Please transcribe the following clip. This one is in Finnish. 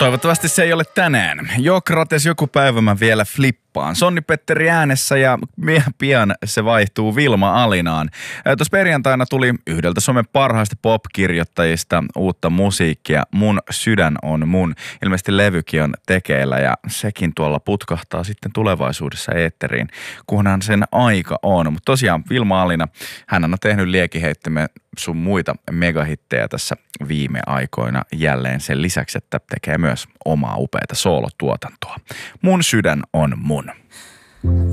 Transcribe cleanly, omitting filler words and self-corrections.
Toivottavasti se ei ole tänään. Jokrates joku päivä mä vielä flippaan. Sonni-Petteri äänessä ja pian se vaihtuu Vilma Alinaan. Tuossa perjantaina tuli yhdeltä Suomen parhaista pop-kirjoittajista uutta musiikkia. Mun sydän on mun. Ilmeisesti levykin on tekeillä ja sekin tuolla putkahtaa sitten tulevaisuudessa eetteriin, kunhan sen aika on. Mutta tosiaan Vilma Alina, hän on tehnyt liekiheittimen sun muita megahittejä tässä viime aikoina jälleen sen lisäksi, että tekee myös omaa upeata soolotuotantoa. Mun sydän on mun.